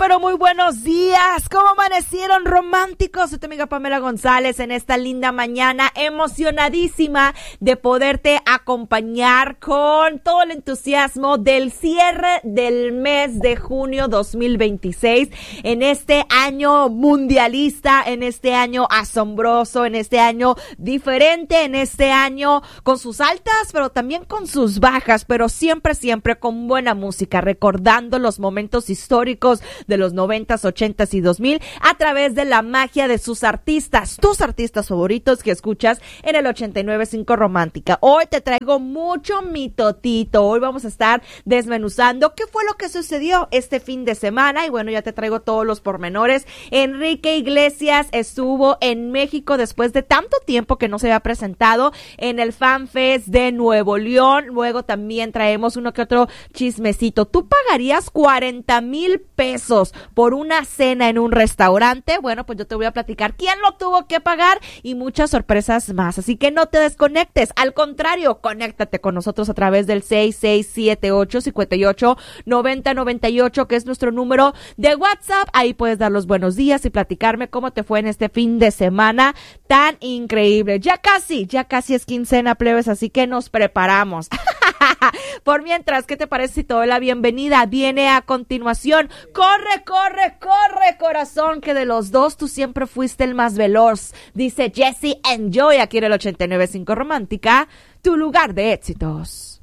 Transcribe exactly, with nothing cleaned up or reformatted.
pero muy buenos días. ¿Cómo amanecieron románticos? Soy tu amiga Pamela González en esta linda mañana, emocionadísima de poderte acompañar con todo el entusiasmo del cierre del mes de junio dos mil veintiséis, en este año mundialista, en este año asombroso, en este año diferente, en este año con sus altas, pero también con sus bajas, pero siempre, siempre con buena música, recordando los momentos históricos de los noventas, ochentas y dos mil a través de la magia de sus artistas, tus artistas favoritos que escuchas en el ochenta y nueve punto cinco Romántica. Hoy te traigo mucho mitotito. Hoy vamos a estar desmenuzando qué fue lo que sucedió este fin de semana y bueno, ya te traigo todos los pormenores. Enrique Iglesias estuvo en México después de tanto tiempo que no se había presentado en el Fan Fest de Nuevo León. Luego también traemos uno que otro chismecito. ¿Tú pagarías cuarenta mil pesos por una cena en un restaurante? Bueno, pues yo te voy a platicar quién lo tuvo que pagar y muchas sorpresas más. Así que no te desconectes. Al contrario, conéctate con nosotros a través del seis seis siete ocho, cinco ocho, nueve cero nueve ocho, que es nuestro número de WhatsApp. Ahí puedes dar los buenos días y platicarme cómo te fue en este fin de semana tan increíble. Ya casi, ya casi es quincena, plebes, así que nos preparamos. Por mientras, ¿qué te parece si te doy la bienvenida? Viene a continuación. Corre, corre, corre, corazón, que de los dos tú siempre fuiste el más veloz. Dice Jesse Enjoy aquí en el ochenta y nueve punto cinco Romántica, tu lugar de éxitos.